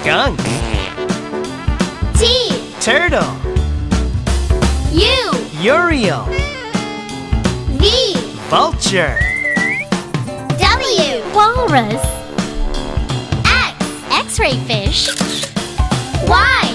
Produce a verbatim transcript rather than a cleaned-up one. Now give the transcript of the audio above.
Skunk. T. Turtle. U. Uriel. V. Vulture. W. Walrus. X. X-ray fish. Y.